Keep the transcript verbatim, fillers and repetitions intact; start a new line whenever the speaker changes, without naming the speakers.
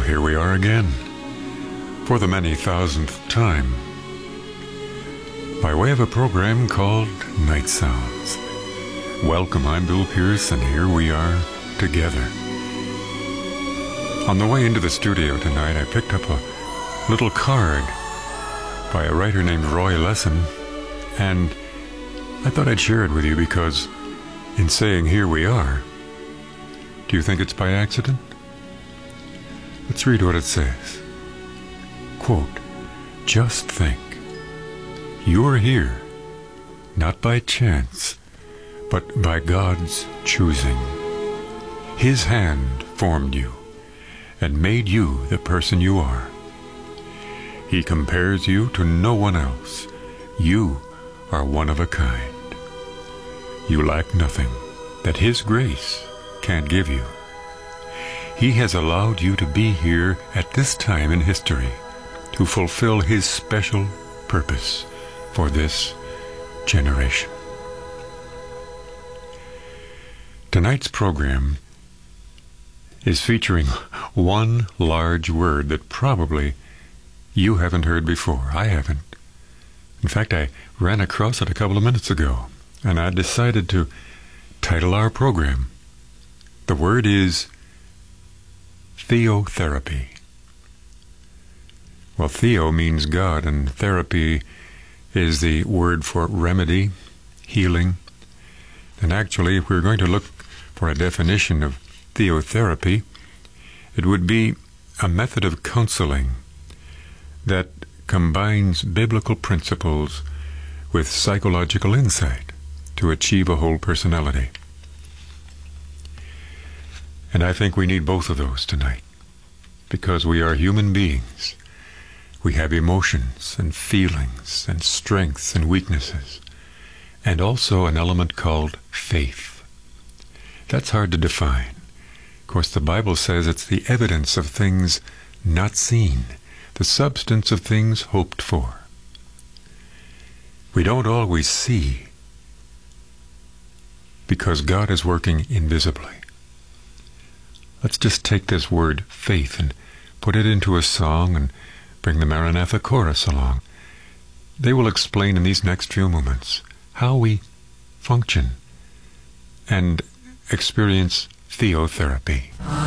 here we are again, for the many thousandth time, by way of a program called Night Sounds. Welcome, I'm Bill Pierce, and here we are together. On the way into the studio tonight, I picked up a little card by a writer named Roy Lessin, and I thought I'd share it with you because in saying here we are, do you think it's by accident? Let's read what it says. Quote, "Just think, you are here, not by chance, but by God's choosing. His hand formed you and made you the person you are. He compares you to no one else. You are one of a kind. You lack nothing that His grace can't give you. He has allowed you to be here at this time in history to fulfill His special purpose for this generation." Tonight's program is featuring one large word that probably you haven't heard before. I haven't. In fact, I ran across it a couple of minutes ago, and I decided to title our program. The word is theotherapy. Well, theo means God, and therapy is the word for remedy, healing. And actually, if we're going to look for a definition of theotherapy, it would be a method of counseling that combines biblical principles with psychological insight to achieve a whole personality. And I think we need both of those tonight, because we are human beings. We have emotions and feelings and strengths and weaknesses, and also an element called faith. That's hard to define. Of course, the Bible says it's the evidence of things not seen, the substance of things hoped for. We don't always see because God is working invisibly. Let's just take this word faith and put it into a song and bring the Maranatha chorus along. They will explain in these next few moments how we function and experience theotherapy.